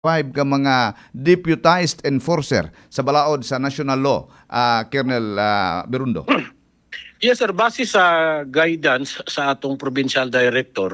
5 ka mga deputized enforcer sa balaod sa national law, Colonel Berundo? Yes sir, base sa guidance sa atong provincial director,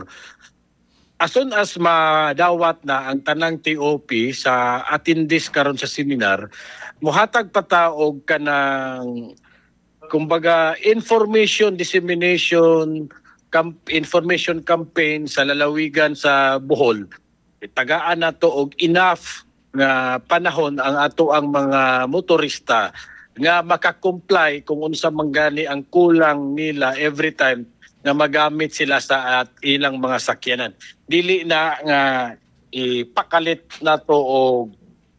as soon as madawat na ang tanang TOP sa atindis karon sa seminar, muhatag pataog kanang kumbaga information dissemination information campaign sa lalawigan sa Bohol. Tagaan na to og enough nga panahon ang ato ang mga motorista nga makakomply kung unsa man gani ang kulang nila every time nga magamit sila sa ilang mga sakyanan. Dili na nga ipakalit na to og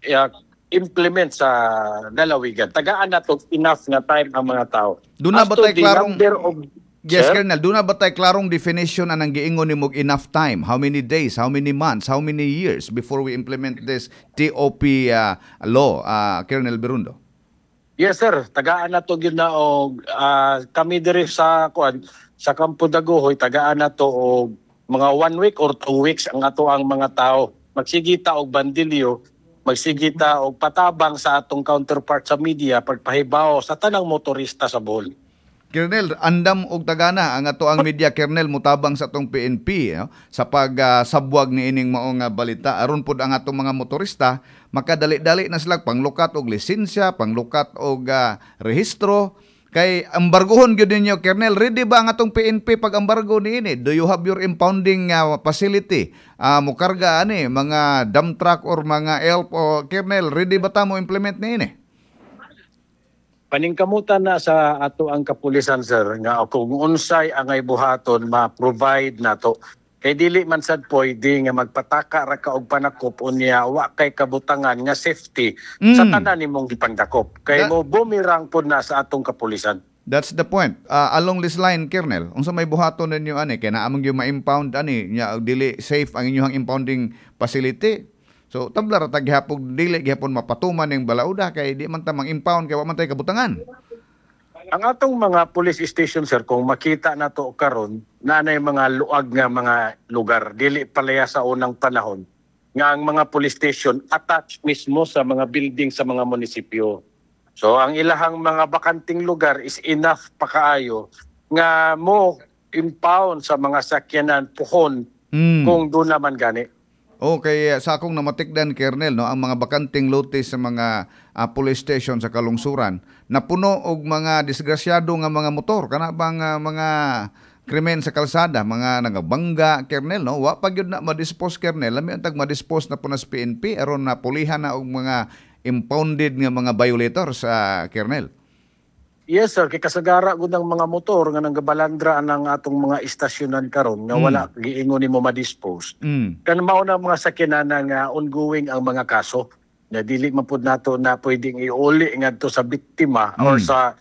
implement sa lalawigan. Tagaan na to enough nga time ang mga tao. Doon na ba tayo klarong... Yes, Sir? Colonel, doon na ba tayo klarong definition anang giingon ni mog enough time? How many days, how many months, how many years before we implement this TOP law, Colonel Berundo? Yes sir, tagaan na to gyud na og kami diri sa sa Campo Daguhoy tagaan na to og mga 1 week or 2 weeks ang ato ang mga tao magsigita og bandilyo, magsigita og patabang sa atong counterpart sa media pagpahibaw sa tanang motorista sa Bohol. Colonel, andam og tagana ang ato ang media, Colonel, mutabang sa atong PNP sa pagsabwag ni ining maong balita aron pud ang atong mga motorista makadali-dali na sila panglukat og lisensya, panglukat og rehistro. Kay ambargohon gyud ninyo, Colonel, ready ba ang atong PNP pag ambargo niini? Do you have your impounding facility? Mukarga ani mga dump truck or mga elf o Colonel, ready ba ta mo implement niini? Paningkamutan na sa ato ang kapulisan sir nga kung unsay angay buhaton ma-provide nato. Kay dili man sad pwede nga magpataka ra ka og panakop unya wa kay kabutangan nga safety sa tanan nimong gipangdakop. Kay mo bumirang pud na sa atong kapulisan. That's the point. Along this line, Colonel, unsa may buhaton ninyo ani kay naamong gyud ma-impound ani nya dili safe ang inyong impounding facility? So tabla ra taghapog dili gihapon mapatuman ning balauda kay di man ta mang-impound kay wa man tay kabutangan. Ang atong mga police station sir kung makita nato karon nanay mga luag nga mga lugar dili palaya sa unang panahon nga ang mga police station attached mismo sa mga building sa mga munisipyo. So ang ilahang mga bakanting lugar is enough pa kaayo nga mo impound sa mga sakyanan puhon kung doon naman gani. Okay, sa akong namatikdan, Colonel, no, ang mga bakanting lote sa mga police station sa kalungsuran, napuno og mga disgrasyado nga mga motor, kana bang mga krimen sa kalsada, mga nagabangga, Colonel, no? Wa pa gyud na ma-dispose, Colonel, lami antag ma-dispose na po na sa PNP aron na pulihan na og mga impounded nga mga violators sa Colonel. Yes sir, kay kasagara gud ang mga motor nga nanggabalandra ang atong mga istasyonan karon nga wala giingon nimo ma-dispose. Kan mao na mga sakyanan nga ongoing ang mga kaso na dili man pud nato na pwedeng iuli ngadto sa biktima or sa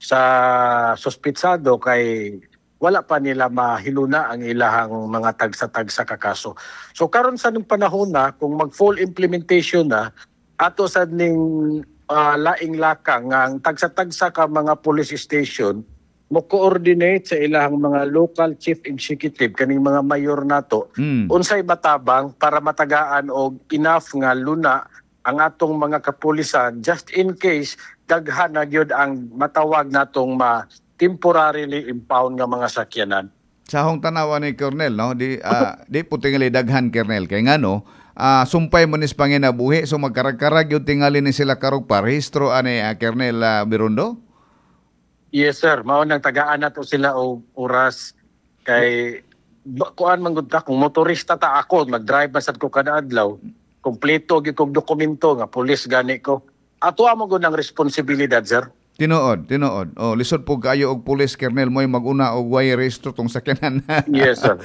suspetsado kay wala pa nila mahiluna ang ilahang mga tagsa-tagsa ka kaso. So karon sa ning panahon na kung mag full implementation na ato sad ning laing lakang nga ang tagsa-tagsa ka mga police station mo coordinate sa ilahang mga local chief executive kaning mga mayor nato unsay matabang para matagaan og enough nga luna ang atong mga kapulisan just in case daghan na gyud ang matawag natong temporarily impound nga mga sakyanan. Sa akong tanawa ni Colonel, no, di putingali daghan, Colonel, kay ngano sumpay mo nis panginabuhi so magkarag-karag yung tingali ni sila karog parehistro ani Colonel Berundo? Yes sir, mao nang tagaan nato sila og oras kay kuan man gud ta kung motorista ta ako mag-drive man sad ko kada adlaw kompleto gyud kog dokumento nga pulis gani ko. Ato amo gud ang responsibilidad sir. Tinuod. Oh, lisod po kayo og pulis, Colonel, mo'y mag-una og way restro tong sakyanan. Yes, sir.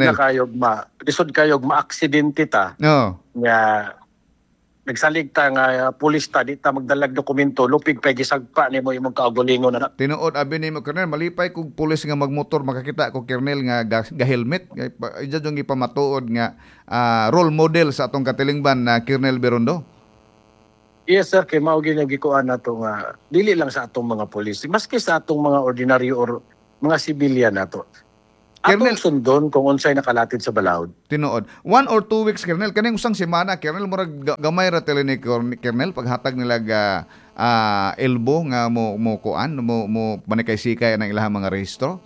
Lisod kayog ma-aksidente ta. No. Nga nagsalig ta nga pulis ta di ta magdalag dokumento lupig pa gisagpa nimo imong kaugalingon na. Tinuod abi nimo, Colonel, malipay kog pulis nga magmotor makakita ko, Colonel, nga ga-helmet. Ija jung ipamatuod nga role model sa atong katilingban na Colonel Berundo. Yes sir, kay mao ginagikuan nato nga dili lang sa atong mga pulis, maski sa atong mga ordinaryo or mga sibilyan nato. Atong Kernel, sundon kung unsay nakalatid sa balaod. tinuod. 1 or 2 weeks, Kernel. Kaning usang semana, Kernel, murag gamay ra tele ni Kernel, paghatag nila elbow nga mo kuan, mo manikay-sikay ng ilahang mga rehistro.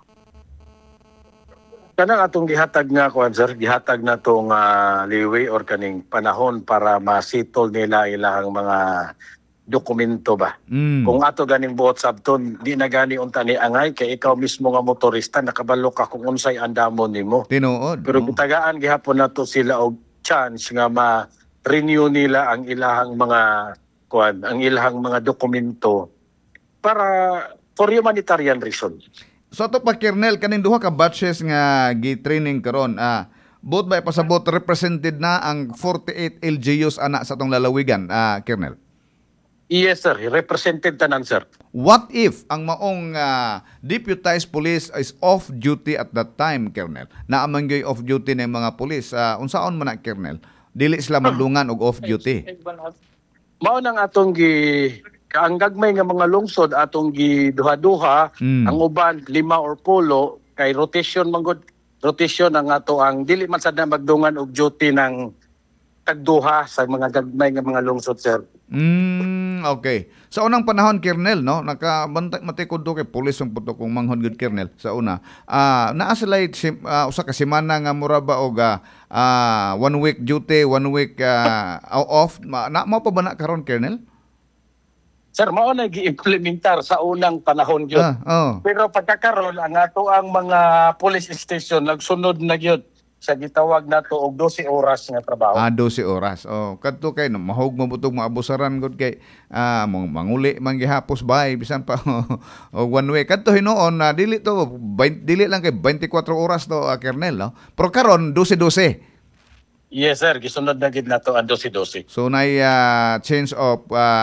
Kanang atong gihatag nga kuan sir, gihatag na tong liwi or kaning panahon para masitol nila ilahang mga dokumento ba. Kung ato ganing buot sabton, di na gani unta ni angay kay ikaw mismo nga motorista nakabalo ka kung unsay andamon nimo. Tinuod. Pero gitagaan gihapon nato sila og chance nga ma-renew nila ang ilahang mga ang ilahang mga dokumento para for humanitarian reason. So ato pa, Kernel, kaning duha ka batches nga gi-training karon, both by pasabot represented na ang 48 LGUs ana sa atong lalawigan, Kernel. Yes sir, represented tanan sir. What if ang maong deputized police is off duty at that time, Kernel? Naaman gyud off duty ng mga police. Unsaon man na, Kernel? Dili sila madungan og off duty. Mao nang atong ang gagmay nga mga lungsod atong giduha-duha, ang uban 5 or 10 kay rotation ang ato ang dili man sad na magdungan og duty ng tagduha sa mga gagmay nga mga lungsod sir. Okay. Sa unang panahon, Kernel, no, nakabantay matikod to kay pulis ang puto kung manghon good, Kernel, sa una. Naa sila usa ka semana nga mura ba og 1 week duty, 1 week off. Mao pa ba na karon, Kernel? Sir, mao na gi-implementar sa unang panahon gyud. Pero pagkakaroon ang ato ang mga police station nagsunod na gyud sa gitawag nato og 12 oras nga trabaho. 12 oras. Kadto kay mahog mabutog maabusaran gud kay manguli man gihapos bay bisan pa og 1 week. Kadto hinuon dili lang kay 24 oras to, Kernel, no. Pero karon 12-12. Yes sir, gisunod na gid nato ang 12-12. So nay change of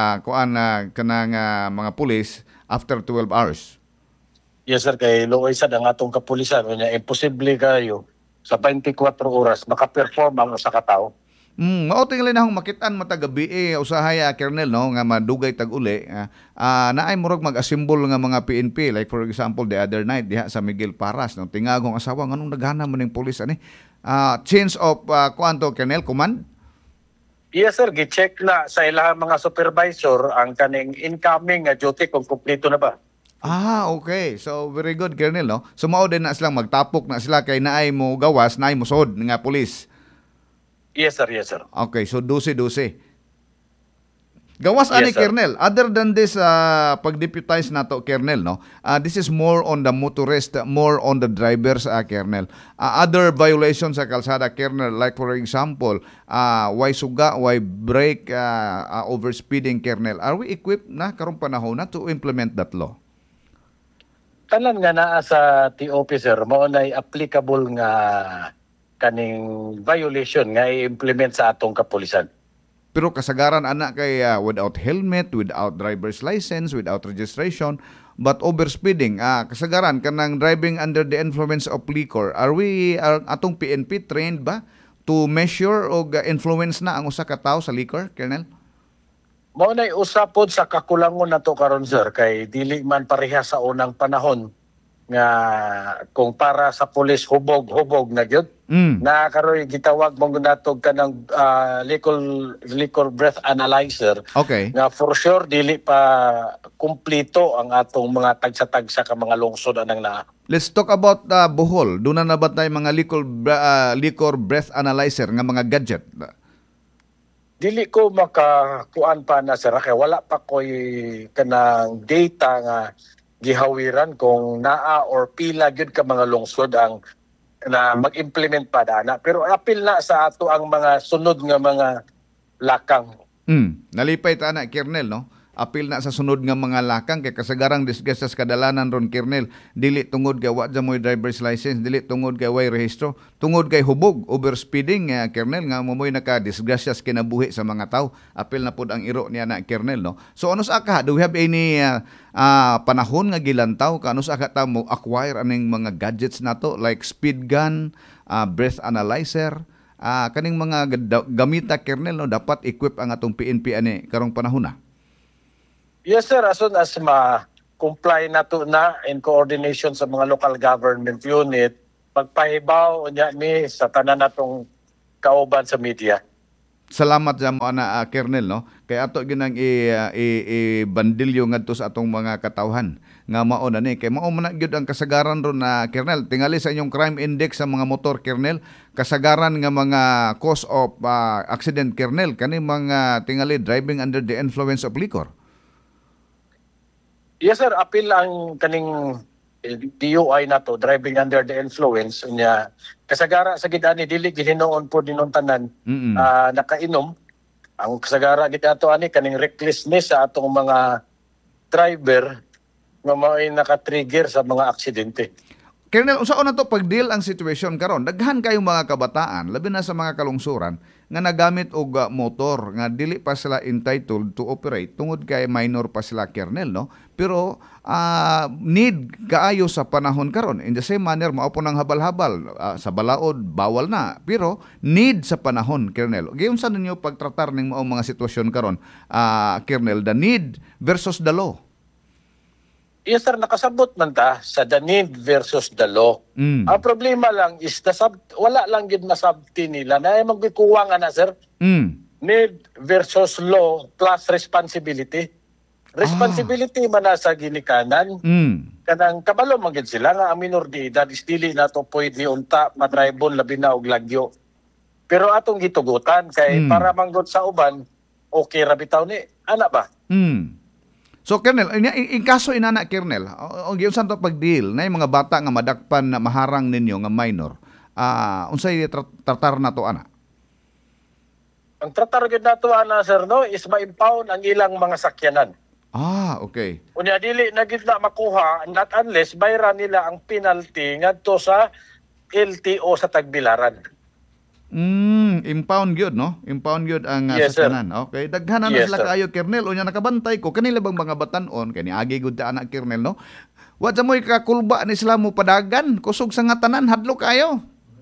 kanang mga pulis after 12 hours. Yes sir, kay luoy sad ang atong kapulisan nya imposible kayo sa 24 oras maka-perform ang usa ka tawo. Mao tingali na makitaan matag gabi usahay, Kernel, no, nga madugay tag uli. Naay murag mag-assemble nga mga PNP, like for example the other night diha sa Miguel Paras, no, tingagong asawa nganong naghana man ning pulis ani. Change of kuanto, Kernel, command. Yes sir, gi-check na sa ilahang mga supervisor ang kaning incoming nga duty kung kumpleto na ba. Okay. So, very good, Kernel, no? So, mao din na silang magtapok na sila kay naay mo gawas, naay mo sod nga pulis. Yes, sir. Yes, sir. Okay. So, 12-12. Gawas ani, Yes, sir. Kernel. Other than this, pag-deputize na to, Kernel, no? This is more on the motorist, more on the drivers, Kernel. Other violations sa kalsada, Kernel, like for example, why suga, why brake, overspeeding, Kernel. Are we equipped na karong panahon na to implement that law? Tanan nga naa sa TOP sir, mao nay applicable nga kaning violation nga i-implement sa atong kapulisan. Pero kasagaran anak kay without helmet, without driver's license, without registration, but overspeeding, kasagaran kanang driving under the influence of liquor. Are atong PNP trained ba to measure og influence na ang usa ka tawo sa liquor, Kernel? Mao nay usapod sa kakulangon nato karon sir kay dili man pareha sa unang panahon nga kung para sa pulis hubog na gyud. Na karoy gitawag mo natog kanang liquor breath analyzer. Okay. Nga for sure dili pa kumplito ang atong mga tagsa-tagsa ka mga lungsod anang naa. Let's talk about Bohol. Doon na ba tayo mga liquor breath analyzer nga mga gadget? Dili ko makakuan pa na sir kay wala pa koy kanang data nga gihawiran kung naa or pila gyud ka mga lungsod ang na mag-implement pa dana, pero apil na sa ato ang mga sunod nga mga lakang. Nalipay ta na, Kernel, no? Apil na sa sunod nga mga lakang kay kasagarang disgastas kadalanan ron, Kernel, dili tungod kay wa moy driver's license, dili tungod kay way rehistro, tungod kay hubog, overspeeding, Kernel, nga moy naka-disgrasyas kinabuhi sa mga tao. Apil na pud ang iro niya na, Kernel, no? So ano sa ka, do we have any panahon nga gilantaw ka ano sa ka ta mo acquire aning mga gadgets nato like speed gun, breath analyzer, kaning mga gamita, Kernel, no, dapat equip ang atong PNP ani karong panahon na? Yes sir, as soon as comply nato na in coordination sa mga local government unit pagpahibaw unya ni sa tanan natong kauban sa media. Salamat sa mga Kernel, no? Kaya ato ginang i-bandilyo ngadto sa atong mga katawhan nga mao na ni kay mao man gyud ang kasagaran ron na Kernel. Tingali sa inyong crime index sa mga motor Kernel, kasagaran nga mga cause of accident Kernel kani mga tingali driving under the influence of liquor. Yes sir, apil ang kaning DUI nato, driving under the influence unya kasagara sa gid ani dili gihinoon po dinon tanan nakainom. Ang kasagara gid ato ani kaning recklessness sa atong mga driver nga mao'y naka-trigger sa mga aksidente. Kernel, unsaon na to pag-deal ang situation karon? Daghan kayong mga kabataan, labi na sa mga kalungsuran nga nagamit og motor nga dili pa sila entitled to operate tungod kay minor pa sila Kernel, no? Pero need kaayo sa panahon karon. In the same manner, mao po nang habal-habal sa balaod bawal na, pero need sa panahon Kernel. Giunsa ninyo pagtratar ning mao mga sitwasyon karon, Kernel, the need versus the law? Yes sir, nakasabot man ta sa the need versus the law. Ang problema lang is wala lang gid masabti nila na magbikuwang ana sir. Need versus law plus responsibility. Responsibility man na sa ginikanan. Kanang kabalo man gid sila nga ang minor de edad is dili nato pwede unta madribon labi na og lagyo. Pero atong gitugutan kay para manggod sa uban okay ra bitaw ni ana ba? So Kernel, in kaso inana Kernel, ang giunsa to pag-deal na yung mga bata nga madakpan na maharang ninyo nga minor. Unsay tratar nato ana? Ang tratar gid nato ana sir no is ma-impound ang ilang mga sakyanan. Okay. Unya dili na gid na makuha not unless bayran nila ang penalty ngadto sa LTO sa Tagbilaran. Impound gyud, no? Impound gyud ang yes, sakyanan. Okay, daghanan na yes, sila sir. kayo Kernel. Unya nakabantay ko kanila bang mga batan-on kani agi gud ta anak Kernel, no? Wa moy kakulba ni sila mo padagan, kusog sa nga tanan hadlo kayo.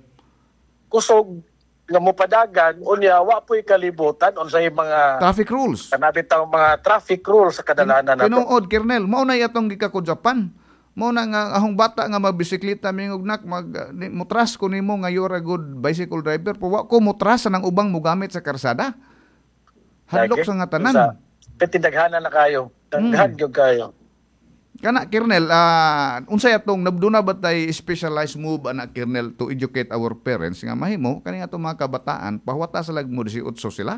Kusog nga mo padagan unya wa po'y kalibutan unsay mga Traffic rules. kanabit ang mga traffic rules sa kadalanan nato. Tinuod Kernel, mao na atong gikakudyapan. Mao na nga ahong bata nga magbisikleta mingog nak mutras ko nimo nga you're a good bicycle driver pero wa ko mutras nang ubang mogamit sa karsada. Hadlok sa nga tanan. Petindaghanan na kayo. Daghan gyud kayo. Kana Kernel, unsay atong nabduna ba tay specialized move ana Kernel to educate our parents nga mahimo kani atong mga kabataan pahwata sa lagmo 18 sila?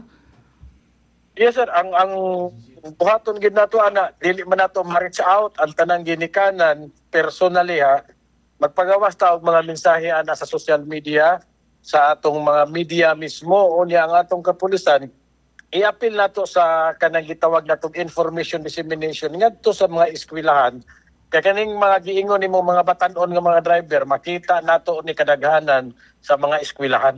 Yes sir, ang buhaton gid nato ana dili man nato ma-reach out ang tanang ginikanan personally ha. Magpagawas ta og mga mensahe ana sa social media sa atong mga media mismo unya ang atong kapulisan i-appeal nato sa kanang gitawag natong information dissemination ngadto sa mga eskwelahan kay kaning mga giingon nimo mga batan-on nga mga driver makita nato ni kadaghanan sa mga eskwelahan.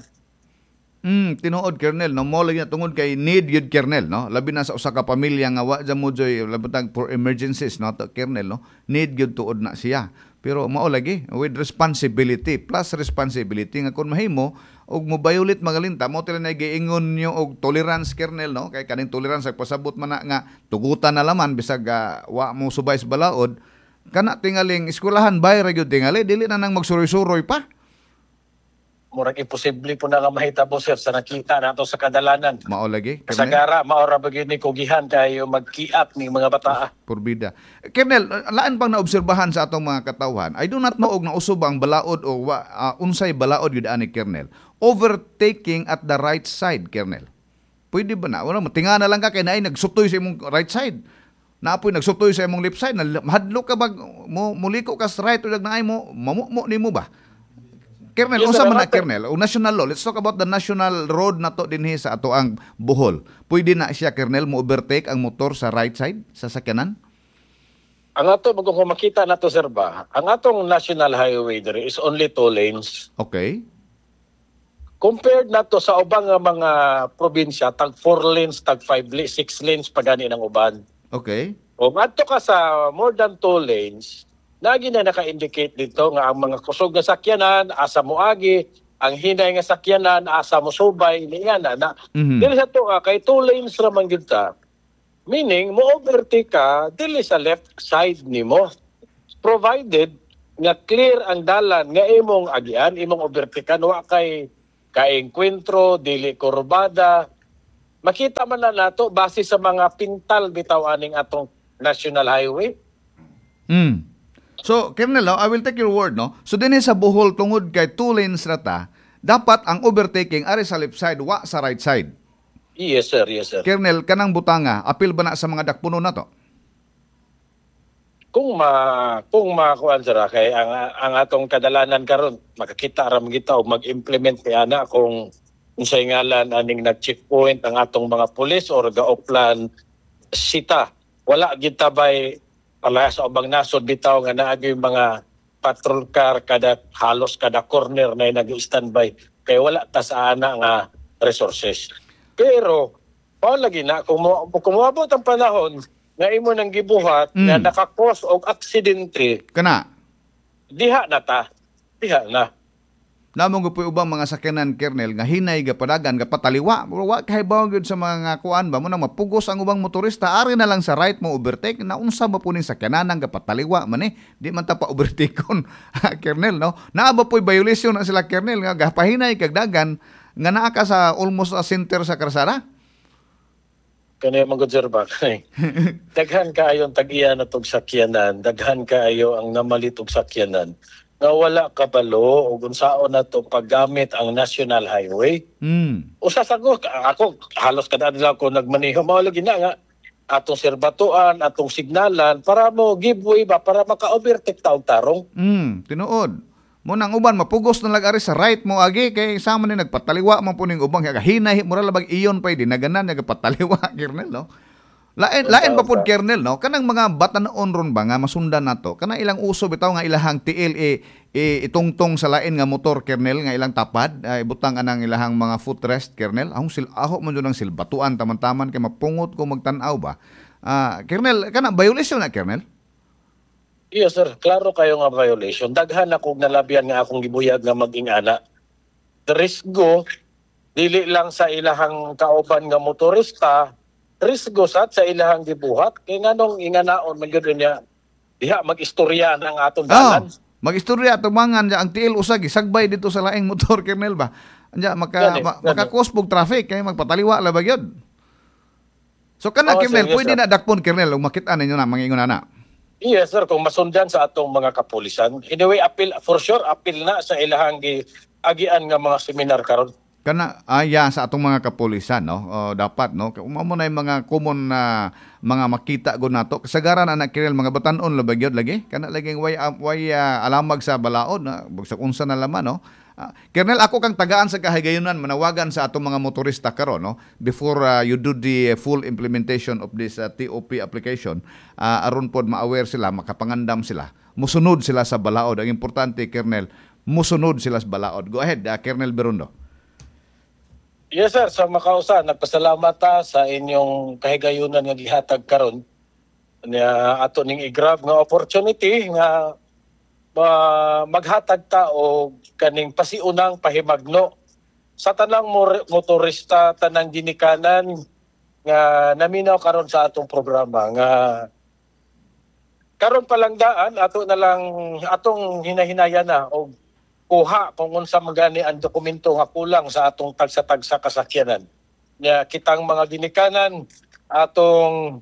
Tinuod Kernel, no mo lagi na tungod kay need yun Kernel, no labi na sa usa ka pamilya nga wa mo joy labutang for emergencies, no to Kernel, no need yun tuod na siya. Pero mao lagi with responsibility plus responsibility nga kun mahimo og mo violate magalinta mo tila na giingon nyo og tolerance Kernel, no kay kaning tolerance pasabot man na nga tugutan na laman bisag wa mo subay sa balaod kana tingaling eskwelahan bay ra gyud tingali dili na nang magsuroy-suroy pa. Murag imposible po na nga mahitabo sir sa nakita nato sa kadalanan. Mao lagi Sa gara maora ba gyud ni kugihan kayo magkiap ni mga bata. Purbida. Kernel, laan pang naobserbahan sa atong mga katawhan. I do not know og nausob ang balaod o unsay balaod gyud ani Kernel. Overtaking at the right side, Kernel. Pwede ba na? Wala mo tinga na lang ka kay naay nagsutoy sa imong right side. Naapoy nagsutoy sa imong left side, hadlo ka bag muliko ka sa right ug naay mo mamukmo nimo ba? Kernel, Yes, unsa sir, man na Kernel? O national law. Let's talk about the national road na to dinhi sa ato ang Bohol. Pwede na siya Kernel mo overtake ang motor sa right side sa sakyanan? Ang ato kung makita nato sir ba, ang atong national highway there is only 2 lanes. Okay. Compared nato sa ubang nga mga probinsya, tag 4 lanes, tag 5 lanes, 6 lanes pagani ng uban. Okay. O adto ka sa more than 2 lanes, lagi na naka-indicate dito nga ang mga kusog nga sakyanan, asa mo agi, ang hinay nga sakyanan, asa mo subay, niya na. Dili sa to kay 2 lanes ra man gyud ta. Meaning, mo-overtake ka dili sa left side nimo. Provided nga clear ang dalan nga imong agian, imong overtakean, wa kay kaengkwentro, dili kurbada. Makita man na nato base sa mga pintal bitaw aning atong national highway. Mm. So, Colonel, I will take your word, no? So, din sa Bohol, tungod kay 2 lanes rata, dapat ang overtaking ari sa left side, wa sa right side. Yes sir, yes sir. Colonel, kanang butanga, apil ba na sa mga dakpuno na to? Kung makuan sira kay ang atong kadalanan karon makakita ra kita og mag-implement kay ana kung unsay ngalan aning nag-checkpoint ang atong mga pulis or gaoplan sita. Wala gitabay pala sa ubang nasod bitaw nga naa gyud mga patrol car halos kada corner na nag-standby kay wala ta sa ana nga resources. Pero lagi na kung moabot ang panahon nga imo nang gibuhat nga nakakos og aksidente Kana, diha na ta. Diha na. namong gupoy ubang mga sakyanan, Colonel, nga hinay gapadagan gapataliwa, wa kay bawo gyud sa mga kuan ba mo nang mapugos ang ubang motorista, ari na lang sa right mo overtake, na unsa ba po ning sakyanan nga gapataliwa man di man ta pa overtake kon, Colonel, no? Naa ba po'y violation na sila, Colonel, nga gapahinay kag dagan nga naa ka sa almost a center sa karsada? Kani man gud sir ba kay daghan kaayo ang tag-iya na tog sakyanan, daghan kaayo ang namalit og sakyanan nga wala kabalo og unsaon na to paggamit ang national highway. Usa sa ako halos kada adlaw ko nagmaneho mao lagi na nga atong serbatuan, atong signalan para mo give way ba para maka-overtake taong tarong. Tinuod. Mo nang uban mapugos na lagari sa right mo agi kay sama ni nagpataliwa man po ning ubang kaya hinay mura labag iyon pa dinaganan nga pataliwa, Colonel, no? Lain pa pud, Colonel, no? Kanang mga batanon ron ba nga masundan nato kanang ilang uso bitaw nga ilahang TL itungtong sa lain nga motor, Colonel, nga ilang tapad ibutang anang ilahang mga footrest, Colonel. Aho man jud ang silbatuan taman-taman kay mapungot ko magtan-aw ba. Colonel, kana violation na, Colonel? Yes sir, klaro kayo nga violation. Daghan akong nalabihan nga akong gibuyag nga mag-ingana. The risgo dili lang sa ilahang kauban nga motorista, risgo sa ilahang gibuhat kay nganong inganaon man gyud niya diha mag-istorya ang atong dalan. Mag-istorya tumangan ang tiil usag sagbay dito sa laing motor, Colonel ba. Anya maka-cause pog traffic kay magpataliwa la ba gyud. So kana, Colonel, pwede na dakpon, Colonel, ug makita ninyo na mangingon ana. Yes sir, kung masundan sa atong mga kapulisan. Anyway, appeal for sure, appeal na sa ilahang agian nga mga seminar karon. Kana sa atong mga kapulisan, no, dapat, no, umamo na yung mga common na mga makita go nato kasagaran anak, Colonel, mga batanon labag yun lagi kana laging way alamag sa balaod na sa unsa na laman, no. Colonel, ako kang tagaan sa kahigayunan manawagan sa atong mga motorista karon, no, before you do the full implementation of this TOP application, aron pod ma-aware sila, makapangandam sila, musunod sila sa balaod. Ang importante, Colonel, musunod sila sa balaod. Go ahead, Colonel Berundo. Yes sir, sa makausa, nagpasalamat ta sa inyong kahigayunan nga gihatag karon niya ato ning i-grab nga opportunity nga maghatag ta og kaning pasiunang pahimagno sa tanang motorista, tanang ginikanan nga naminaw karon sa atong programa nga karon palang daan ato na lang atong hinahinayan na og kuha kung unsa magani ang dokumento nga kulang sa atong tagsa-tagsa kasakyanan. Nya kitang mga ginikanan atong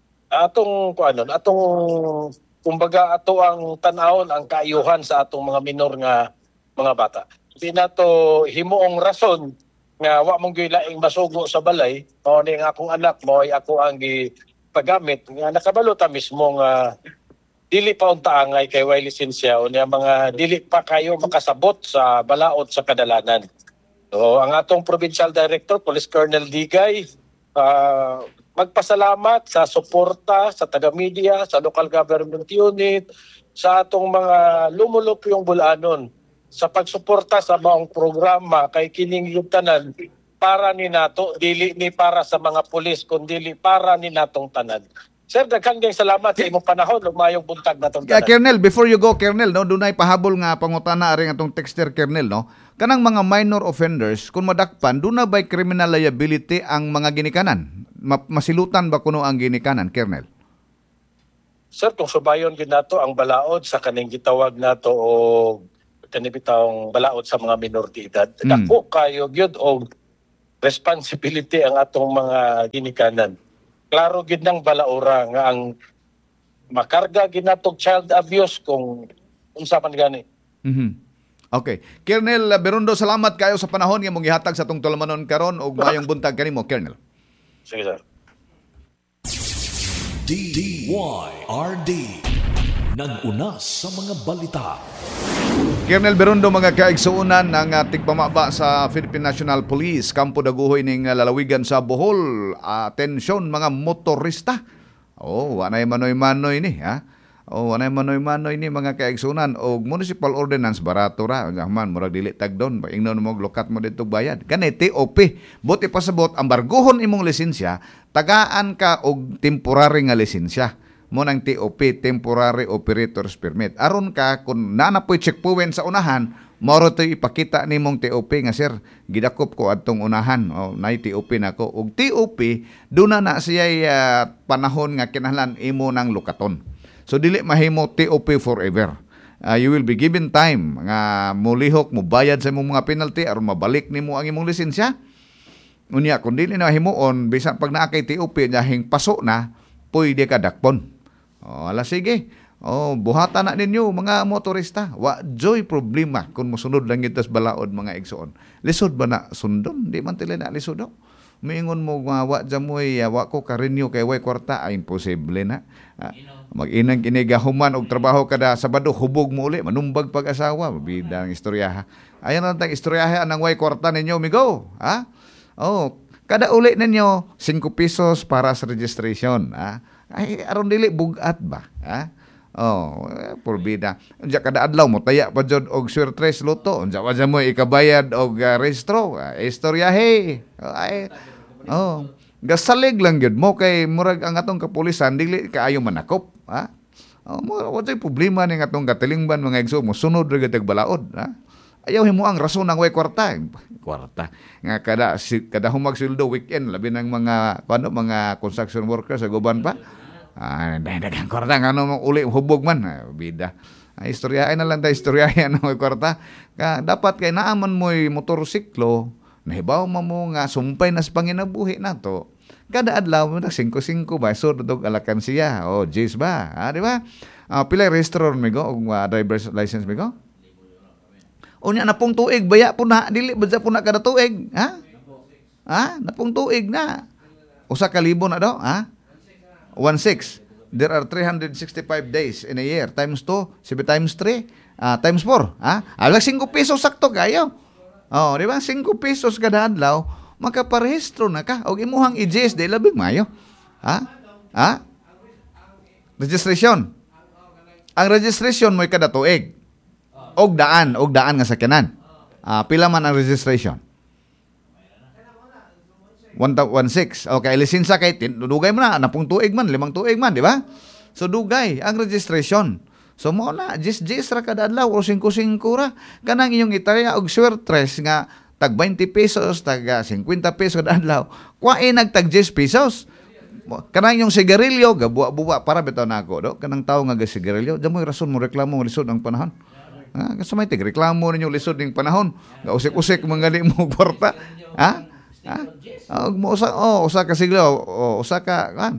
kumbaga ato ang tan-awon ang kaayuhan sa atong mga minor nga mga bata. Di nato himuong rason nga wa mong gilaing masugo sa balay, mao ni nga akong anak mo ay ako ang gipagamit nga nakabalo ta mismo nga dili pa unta angay kay way lisensya o niya mga dili pa kayo makasabot sa balaod sa kadalanan. So ang atong Provincial Director, Police Colonel Digay, magpasalamat sa suporta sa taga-media, sa local government unit, sa atong mga lumulupyong bulanon sa pagsuporta sa maong programa kay kining yugtanan para ni nato, dili ni para sa mga pulis kundi para ni natong tanan. Sir, daghang salamat sa imong panahon ug mayong buntag natong tanan. Colonel, before you go, Colonel, no, dunay pahabol nga pangutana ring atong texter, Colonel, no. Kanang mga minor offenders kung madakpan, duna bay criminal liability ang mga ginikanan? masilutan ba kuno ang ginikanan, Kernel? Sir, kung subayon gid nato ang balaod sa kaning gitawag nato o kanibitawng balaod sa mga minor de edad, dako kayo gyud og responsibility ang atong mga ginikanan. Klaro gid nang balaura nga ang makarga gid natong child abuse kung unsa man gani. Okay. Kernel Berundo, salamat kayo sa panahon nga mong gihatag sa atong tulumanon karon ug mayong buntag kanimo, Kernel. Sige, sir. DYRD nag-una sa mga balita. Kernel Berundo, mga kaigsuunan, ang tigpamaba sa Philippine National Police, Kampo Daguhoy ning lalawigan sa Bohol. Atensyon mga motorista. Wanay manoy-manoy ni, ha? Wanay manoy-manoy ni mga kaigsuunan og municipal ordinance barato ra. Man murag dili tagdon, ingnon mo lokat mo dito bayad. Kani TOP, buti pasabot ang barguhon imong lisensya, tagaan ka og temporary nga lisensya. Mo nang TOP, temporary operator's permit. Aron ka kung nanapoy checkpoint sa unahan, moro to ipakita nimong TOP nga sir, gidakop ko adtong unahan. Nay TOP nako. Og TOP duna na siya panahon nga kinahanglan imo nang lukaton. So dili mahimo TOP forever. You will be given time nga mulihok mo bayad sa imong mga penalty aron mabalik nimo ang imong lisensya. Unya kun dili na himuon bisan pag naa kay TOP nyahing paso na, pwede ka dakpon. Sige. Buhatan na ninyo mga motorista. Wa joy problema kung mosunod lang itas balaod mga igsoon. Lisod ba na sundon? Di man tila na lisod daw. Miingon mo wa dyan mo'y wa ko karinyo kay way kwarta. Imposible na. Mag-inang kinigahuman og trabaho kada Sabado, hubog mo uli, manumbag pag-asawa. Bidang istoryaha. Ayan lang tang istoryaha ng way kwarta ninyo, migo. Kada uli ninyo, 5 pesos para sa registration. Ay, aron dili bugat ba? Porbida. Unja kada adlaw mo taya pa jud og swerte loto. Unja wa mo ikabayad og rehistro. Istoryahe. Gasalig lang gyud mo kay murag ang atong kapulisan dili kaayo manakop, wa jay problema ning atong katilingban mga igsoon mo sunod ra gid balaod, Ayaw himo ang rason ng way kwarta nga kada humag sweldo weekend labi ng mga construction workers sa guban pa. Dagang kwarta nga ano uli hubog man, bida. Istoryahin na lang ta istoryahin ng way kwarta. Dapat kay naaman mo'y motorsiklo, nahibaw mo nga sumpay na sa panginabuhi nato. Kada adlaw mo 5-5 ba sud og alakansiya. Jeez ba? Di ba? Pila restaurant mi go og driver's license mi go? Unya na pong tuig baya po na dili badya po na kada tuig, napong tuig na. Usa ka libo na daw, 1.6. There are 365 days in a year. Times 2, 7 times 3, times 4, Alag 5 pesos sakto kayo. Di ba? 5 pesos kada adlaw, makaparehistro na ka. Og imuhang i-GS day labing mayo. Registration. Ang registration mo kada tuig. Og daan nga sakyanan. Pila man ang registration? 1.6. Okay, lisensya kay dugay mo na, 10 tuig man, 5 tuig man, di ba? So dugay ang registration. So mo na, jis ra kada adlaw o 5-5 ra. Kanang inyong itarya og swertres nga tag 20 pesos, tag 50 pesos kada adlaw. Kuwain nagtag 10 pesos. Kanang inyong sigarilyo, gabuwa para bitaw nako, do. Kanang tawo nga sigarilyo, damo rason mo reklamo lisod ang panahon. Kasi may tigreklamo ninyo lisod ng panahon. Usik-usik mga mo kwarta. Usa ka siglo, usa ka kan.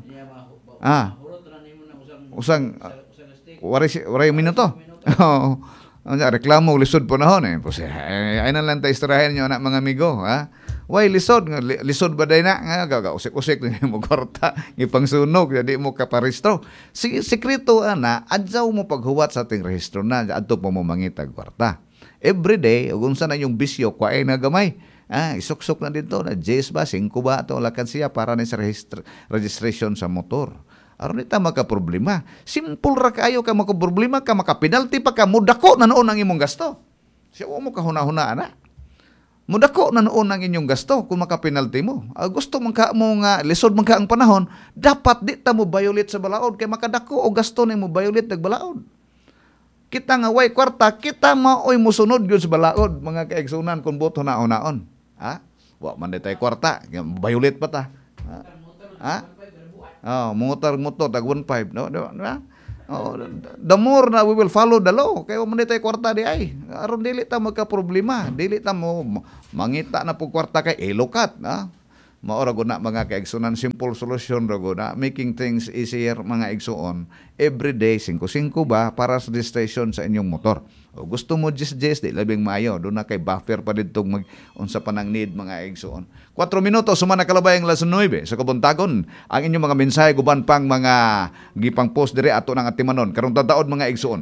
Usang waray minuto. Reklamo lisod panahon ay na lang ta istoryahin niyo na mga amigo, Why lisod ba day na nga usik-usik ninyo mo kwarta ipangsunog di mo kaparehistro. Sikreto ana adjaw mo paghuwat sa ating rehistro na adto po mo mangitag kwarta. Every day ug unsa na yung bisyo kuay na gamay. Isok-sok na dito na 10 ba 5 ba ato lakan siya para ni sa registration sa motor. Aron ita makaproblema. Simple ra kaayo ka makaproblema ka makapinalty pa ka mudako na noon ang imong gasto. Siya mo kahuna-huna ana. Mudako na noon ang inyong gasto kung makapinalty mo. Gusto man ka mo nga lisod man ka ang panahon, dapat di ta mo violate sa balaod kay makadako o gasto ni mo violate nag balaod. Kita nga way kwarta, kita maoy mosunod gyud sa balaod mga kaigsunan kung boto na naon. Wa man tay kwarta, violate pa ta. Ha? Oh, motor tag 1.5 no, di ba? Oh, the more na we will follow the law, kay mo tay kwarta di ay. Aron dili ta magka problema, dili ta mo mangita na pug kwarta kay elokat, ha? Mao ra gud na mga kaigsunan, simple solution ra gud na, making things easier mga igsuon. Every day 5-5 ba para sa registration sa inyong motor. O gusto mo just di labing maayo, do na kay buffer pa didtong mag unsa pa nang need mga igsuon. 4 minutos sumana kalabay ang 9 sa kabuntagon. Ang inyong mga mensahe guban pang mga gipang post dire ato nang atimanon karong tadaod mga igsuon.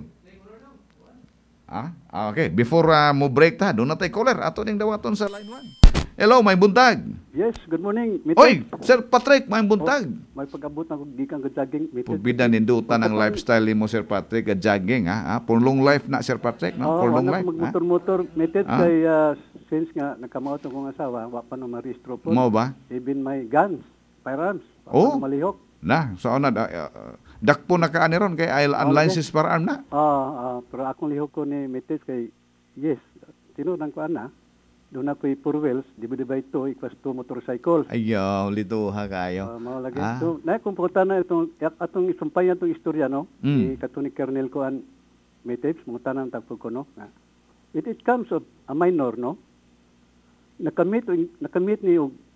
Okay, before mo break ta, do na tay caller ato ning dawaton sa line 1. Hello, may buntag. Yes, good morning. Oy, Sir Patrick, may buntag. May pag-abot na gikan ka jogging. Pubida ninduta ng lifestyle ni mo, Sir Patrick, jogging, ha? For long life na, Sir Patrick, no? For long life. Magmotor-motor, meted kay since nga nakamao to kong asawa, wa pa no maristro po. Mo ba? Even my guns, firearms, Oh. malihok. Na, so na dakpo na kaani ron kay unlicensed firearm na. Pero akong lihok ko ni meted kay yes, tinudang ko ana. Doon na ko'y 4 wheels, divide 2 equals 2 motorcycles. Ayaw, lito ha kayo. Mawalagi. So, kung pumunta na atong isumpayan itong istorya, no? Kato ni Colonel Kuan Metebs, pumunta na ang tagpo ko, no? It comes of a minor, no? Nakamit ni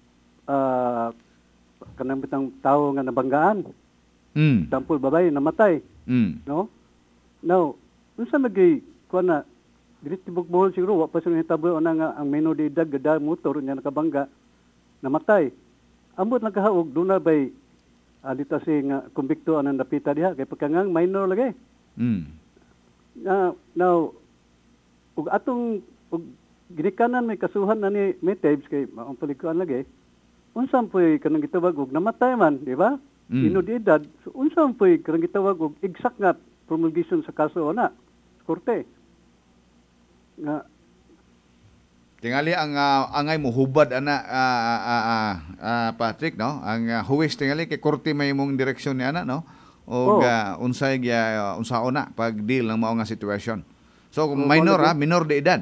kanang bitang tao nga nabanggaan. Example, babae, namatay. No? Now, unsa nagay, kuan na, dili tibok bohol siguro, wa pa sila hitabo na nga ang minor de edad, gada motor niya nakabangga, namatay. Ambot nagkahaog, doon na ba'y dito si nga kumbikto anang napita diha, kaya pagkangang minor lagi. Now, ug atong ginikanan may kasuhan na ni Metebs, kay maong palikuan lagi, unsam po'y kanang gitawag og namatay man, di ba? Minor de edad, so unsam po'y kanang gitawag og exact nga promulgation sa kaso na, korte. Nga tingali ang angay mo hubad ana Patrick, no, ang huwis tingali kay korte may imong direksyon ni ana, no, o unsay unsaon na pag deal ng mao nga sitwasyon. So minor de edad,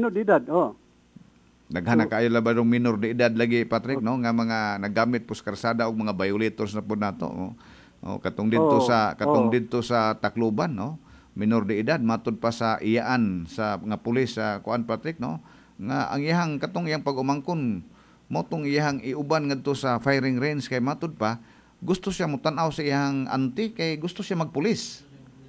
naghana kayo labadong minor de edad lagi, Patrick, no, nga mga naggamit pus karsada og mga violators na pud nato, katong didto sa Tacloban, no, minor de edad matud pa sa iyaan sa nga pulis sa kuan, Patrick, no, nga ang iyang katong iyang pag-umangkon mo tong iyang iuban ngadto sa firing range kay matud pa gusto siya mo tan-aw sa iyang auntie kay gusto siya magpulis.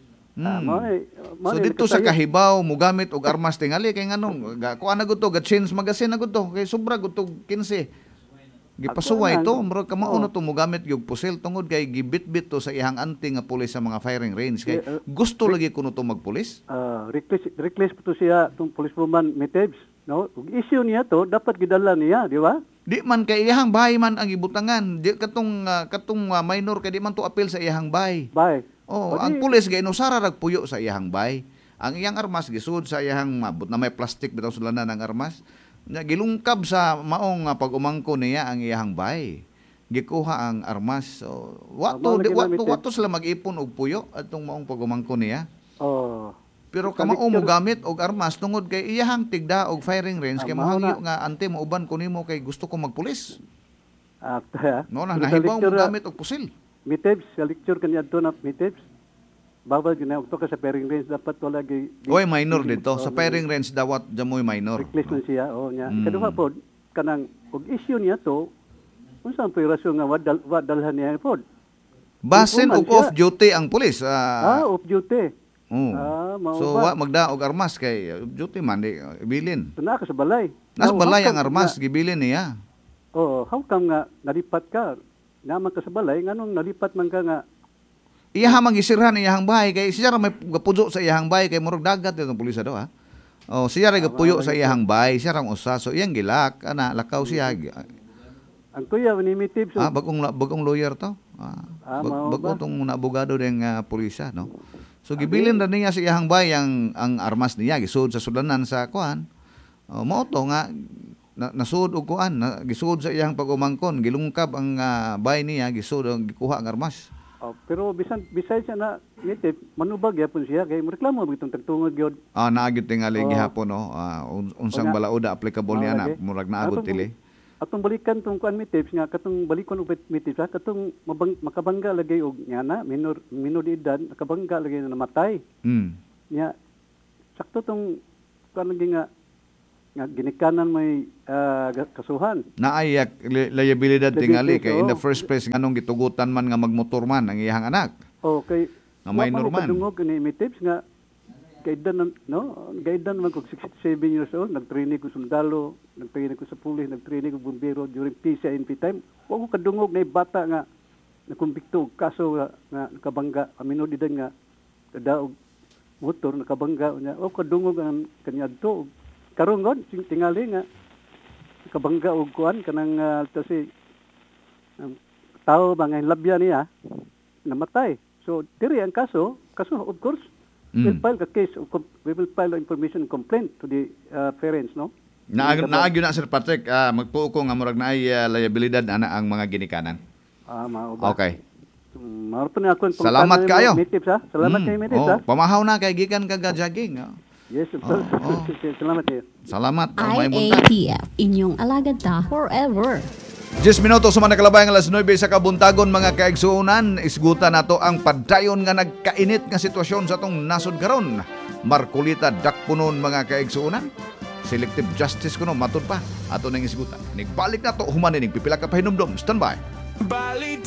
So dito sa kahibaw mo gamit og armas tingali kay nganong kuan na gud to, ga-change magazine na gud to kay sobra gud to 15. Gipasuway to, murag kamao na to mo gamit gyud pusil tungod kay gibit-bit to sa iyang auntie nga pulis sa mga firing range kay gusto lagi kuno to magpulis. Reckless po to siya tong policewoman Metebs, no? Ug issue niya to dapat gidala niya, di ba? Di man kay iyang bahay man ang ibutangan. Di katong minor kay di man to appeal sa iyang bahay. Ang pulis gay inusara rag puyo sa iyang bahay. Ang iyang armas gisud sa iyang mabot na may plastic bitaw sulanan ng armas. Gilungkab sa maong pag-umangko niya ang iyang bahay. Gikuha ang armas. So, wato sila mag-ipon og puyo atong maong pag-umangko niya. Pero kamao mo gamit og armas tungod kay iyang tigda og firing range kay mohangyo nga ante mo uban ko nimo kay gusto ko magpulis. No, nahibaw mo gamit og pusil. Metebs, sa lecture kaniya to na Metebs. Bawal gina og to ka sa firing range dapat wala gi. Oy, minor dito sa firing range dawat jamoy minor. Reckless man siya nya. Ikaduha pod kanang og issue niya to unsa ang rason nga wadalhan niya pod. Basin og off duty ang pulis. Off duty. So wa magda og armas kay duty man di ibilin. Tuna ka sa balay. Nas balay ang armas gibilin niya. How come nga nalipat ka? Naman ka sa balay nganong nalipat man ka nga iya man gisirhan iyang bahay kay siya ra may gapudzo sa iyang bahay kay murag dagat itong pulis do ha. Siya ra gapuyo sa iyang bahay, siya ra usa. So iyang gilak ana lakaw siya. Ang kuya ni Metebs. Bagong lawyer to. Bagong tong abogado ding pulisya, no. So gibilin ra niya sa iyang bahay ang armas niya gisud sa sudanan sa kuan. Mao to nga nasud og kuan, gisud sa iyang pag-umangkon, gilungkab ang bahay niya gisud og gikuha ang armas. Pero besides na Metebs, manubag yapon siya kay reklamo bitong tagtungod gyud. Naagit tingali gihapon, no. Unsang balaoda applicable niya na murag naagot tili. atong balikan tong kuan mitibs nga katong balikon og mitibs katong makabangga lagay og ngana minor de edad nakabangga lagay na namatay. Nya sakto tong kuan lagi nga ginikanan may kasuhan. Naay liabilidad tingali kay in the first place nganong gitugutan man nga magmotor man ang iyang anak. Okay. Nga minor man. Kadungog ni mitibs nga gaidan man ko 67 years old, nagtraining ko sundalo, nagtraining ko sa pulis, nagtraining ko bumbero during PCNP time. Wa ko kadungog na bata nga nakumbikto og kaso nga nakabangga aminod din nga daog motor nakabangga nya. O kadungog ang kaniadto karon god tingali nga nakabangga og kuan kanang si tao bangay labya niya namatay. So diri ang kaso of course we'll file the case. We will file an information complaint to the parents, no? Naagyo na Sir Patrick, magtuo ko nga murag naay liabilidad ana ang mga ginikanan. Mao ba? Okay. Maruto na ako Salamat kayo. Salamat kayo Mitibs, ha? Pamahaw na kay gikan kag jogging. Yes, salamat kayo. Salamat. May buntag. IATF, inyong alagad ta forever. 10 minutos sa manakalabayang alas 9 sa kabuntagon mga kaigsuunan, isgutan nato ang padayon nga nagkainit nga sitwasyon sa atong nasod karon. Markulita dakpunon mga kaigsuunan. Selective justice kuno matud pa ato ning isgutan. Nigbalik nato human ning pipila ka pahinumdom. Standby.